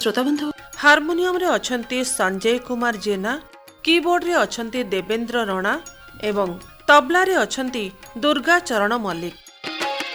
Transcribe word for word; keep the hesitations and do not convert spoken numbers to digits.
श्रोताबंधु harmonium रे अछंती संजय कुमार जेना, keyboard रे अछंती देवेंद्र रणा एवं तबला रे अछंती दुर्गा चरण मल्लिक।